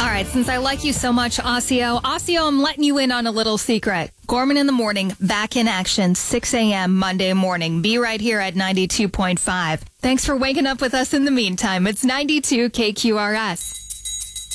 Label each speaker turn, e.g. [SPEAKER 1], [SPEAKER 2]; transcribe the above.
[SPEAKER 1] All right, since I like you so much, Osseo, I'm letting you in on a little secret. Gorman in the Morning, back in action, 6 a.m. Monday morning. Be right here at 92.5. Thanks for waking up with us in the meantime. It's 92 KQRS.